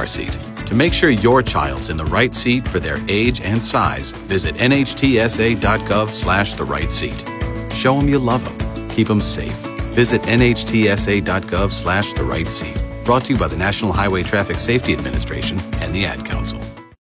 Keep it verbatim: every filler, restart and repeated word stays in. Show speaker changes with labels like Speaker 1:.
Speaker 1: car seat. To make sure your child's in the right seat for their age and size, visit nhtsa.gov slash the right seat. Show them you love them. Keep them safe. Visit nhtsa.gov slash the right seat. Brought to you by the National Highway Traffic Safety Administration and the Ad Council.